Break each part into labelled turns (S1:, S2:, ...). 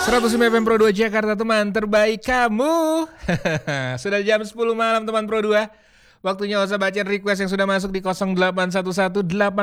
S1: 105 FM Pro 2 Jakarta, teman terbaik kamu. Sudah jam 10 malam teman Pro 2. Waktunya Oza bacain request yang sudah masuk di 0811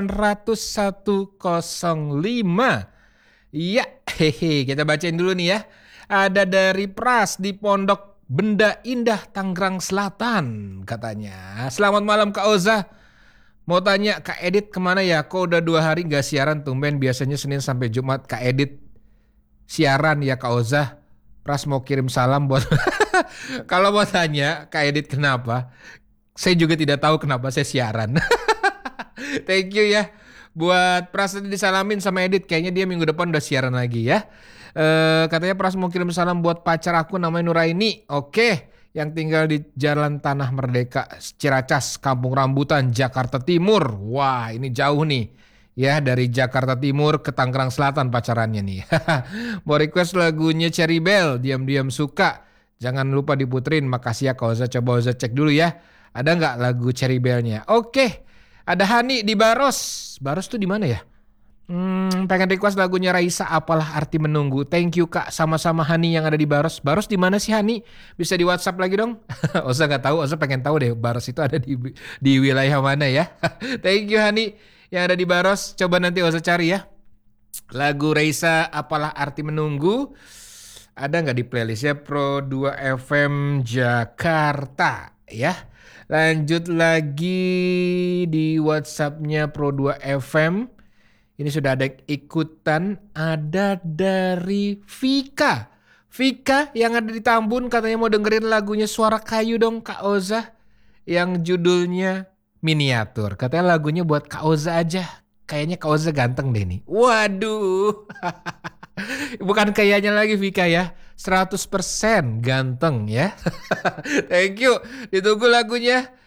S1: 800 1005. Iya, hehe, kita bacain dulu nih ya. Ada dari Pras di Pondok Benda Indah, Tangerang Selatan katanya. Selamat malam Kak Oza. Mau tanya Kak Edit kemana ya? Kok udah 2 hari gak siaran, tumben biasanya Senin sampai Jumat Kak Edit siaran ya Kak Oza. Pras mau kirim salam buat kalau mau tanya Kak Edit kenapa, saya juga tidak tahu kenapa saya siaran. Thank you ya buat Pras, tadi disalamin sama Edit, kayaknya dia minggu depan udah siaran lagi ya. Katanya Pras mau kirim salam buat pacar aku namanya Nuraini. Oke, yang tinggal di Jalan Tanah Merdeka, Ciracas, Kampung Rambutan, Jakarta Timur. Wah, ini jauh nih. Ya, dari Jakarta Timur ke Tangerang Selatan pacarannya nih. Mau request lagunya Cherry Bell, Diam-Diam Suka. Jangan lupa diputerin, makasih ya Kak Oza. Coba Oza cek dulu ya. Ada nggak lagu Cherry Bell-nya? Oke, ada Hani di Baros. Baros tuh di mana ya? Pengen request lagunya Raisa, Apalah Arti Menunggu. Thank you Kak, sama-sama Hani yang ada di Baros. Baros di mana sih Hani? Bisa di WhatsApp lagi dong. Oza nggak tahu, Oza pengen tahu deh Baros itu ada di wilayah mana ya. Thank you Hani yang ada di Baros. Coba nanti Oza cari ya lagu Raisa, Apalah Arti Menunggu. Ada nggak di playlistnya Pro 2 FM Jakarta ya. Lanjut lagi di WhatsAppnya Pro 2 FM. Ini sudah ada ikutan, ada dari Vika. Vika yang ada di Tambun katanya mau dengerin lagunya Suara Kayu dong Kak Oza. Yang judulnya Miniatur. Katanya lagunya buat Kak Oza aja. Kayaknya Kak Oza ganteng deh nih. Waduh. Bukan kayaknya lagi Vika ya. 100% ganteng ya. Thank you. Ditunggu lagunya.